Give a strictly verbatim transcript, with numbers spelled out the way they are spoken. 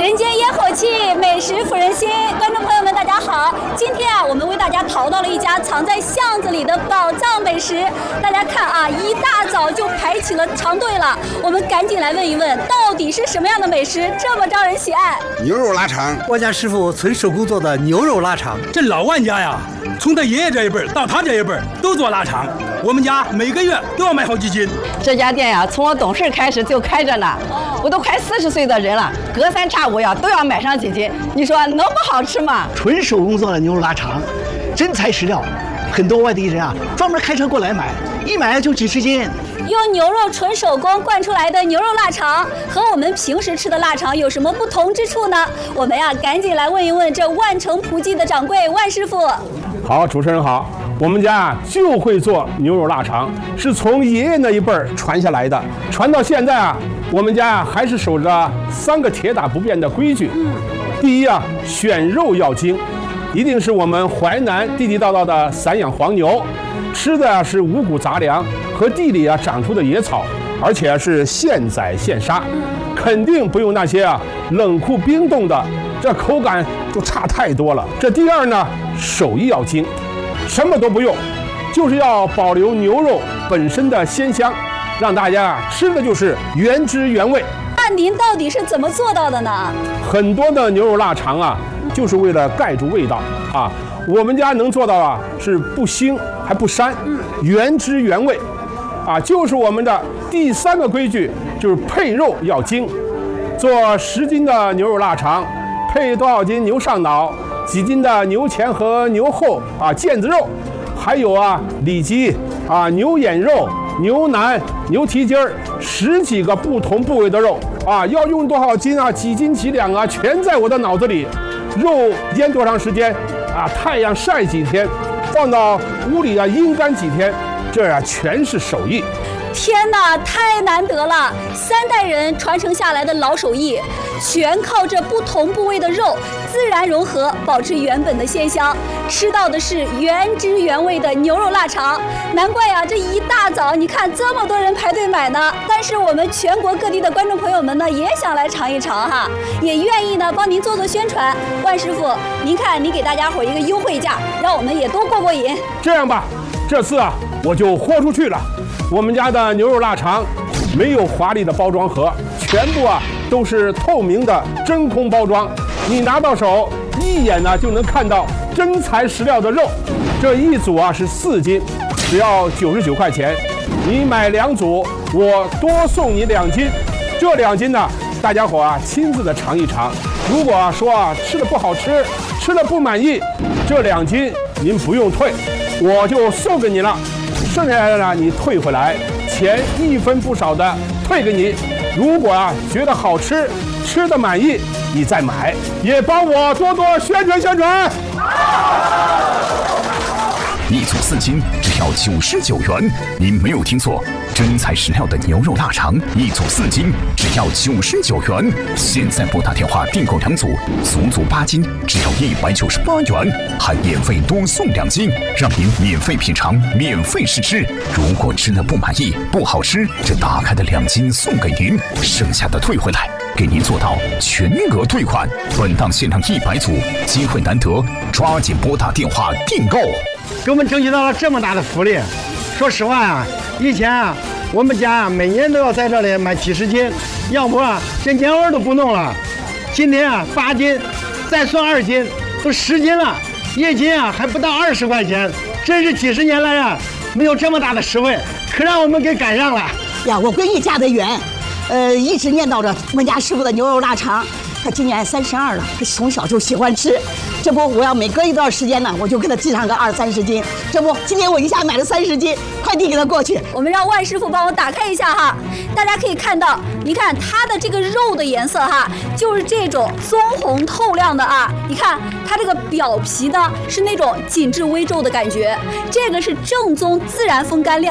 人间烟火气，美食抚人心。观众朋友们，大家好！今天啊，我们为大家淘到了一家藏在巷子里的宝藏美食。大家看啊，一大早就排起了长队了。我们赶紧来问一问，到底是什么样的美食这么招人喜爱？ 牛肉腊肠， 我家师傅纯手工做的牛肉腊肠。 这老万家呀，从他爷爷这一辈到他这一辈都做腊肠，我们家每个月都要买好几斤。 这家店呀，从我懂事开始就开着呢，我都快四十岁的人了，隔三差五呀都要买上几斤。你说能不好吃吗？ 纯手工做的牛肉腊肠，真材实料，很多外地人啊专门开车过来买，一买就几十斤。 用牛肉纯手工灌出来的牛肉腊肠，和我们平时吃的腊肠有什么不同之处呢？我们呀，赶紧来问一问这万城葡记的掌柜万师傅。 好，主持人好。我们家啊就会做牛肉腊肠，是从爷爷那一辈儿传下来的，传到现在啊，我们家啊还是守着三个铁打不变的规矩。第一啊，选肉要精，一定是我们淮南地地道道的散养黄牛，吃的啊是五谷杂粮和地里啊长出的野草，而且是现宰现杀，肯定不用那些啊冷库冰冻的，这口感就差太多了。这第二呢，手艺要精。什么都不用，就是要保留牛肉本身的鲜香，让大家吃的就是原汁原味。 那您到底是怎么做到的呢？ 很多的牛肉腊肠啊，就是为了盖住味道啊。我们家能做到啊，是不腥还不膻，原汁原味，啊，就是我们的第三个规矩，就是配肉要精。做十斤的牛肉腊肠，配多少斤牛上脑？几斤的牛前和牛后啊，腱子肉，还有啊里脊啊、牛眼肉、牛腩、牛蹄筋儿，十几个不同部位的肉啊，要用多少斤啊，几斤几两啊，全在我的脑子里。肉腌多长时间啊？太阳晒几天，放到屋里啊阴干几天，这啊全是手艺。 天哪，太难得了！三代人传承下来的老手艺，全靠这不同部位的肉自然融合，保持原本的鲜香，吃到的是原汁原味的牛肉腊肠。难怪呀、啊，这一大早你看这么多人排队买呢。但是我们全国各地的观众朋友们呢，也想来尝一尝哈，也愿意呢帮您做做宣传。万师傅，您看您给大家伙一个优惠价，让我们也都过过瘾。 这样吧，这次啊我就豁出去了。我们家的牛肉腊肠没有华丽的包装盒，全部啊都是透明的真空包装，你拿到手一眼呢就能看到真材实料的肉。这一组啊是四斤，只要九十九块钱。你买两组，我多送你两斤。这两斤呢，大家伙啊亲自的尝一尝。如果啊说啊吃的不好吃，吃了不满意，这两斤您不用退，我就送给你了。剩下来的呢，你退回来，钱一分不少的退给你。如果啊觉得好吃，吃的满意，你再买，也帮我多多宣传宣传。 一组四斤，只要九十九元。您没有听错，真材实料的牛肉腊肠，一组四斤，只要九十九元。现在拨打电话订购两组，足足八斤，只要一百九十八元，还免费多送两斤，让您免费品尝，免费试吃。如果吃了不满意、不好吃，这打开的两斤送给您，剩下的退回来，给您做到全额退款。本档限量一百组，机会难得，抓紧拨打电话订购。 给我们争取到了这么大的福利。说实话啊，以前啊，我们家啊每年都要在这里买几十斤，要不啊这年味都不弄了。今天啊八斤，再算二斤，都十斤了，一斤啊还不到二十块钱，真是几十年来啊没有这么大的实惠，可让我们给赶上了呀！我闺女嫁得远，呃，一直念叨着我们家师傅的牛肉腊肠。她今年三十二了，她从小就喜欢吃。这不，我要每隔一段时间呢，我就给她寄上个二三十斤。这不，今天我一下买了三十斤，快递给她过去。 我们让万师傅帮我打开一下哈，大家可以看到，你看它的这个肉的颜色哈，就是这种棕红透亮的啊。你看它这个表皮呢，是那种紧致微皱的感觉，这个是正宗自然风干料。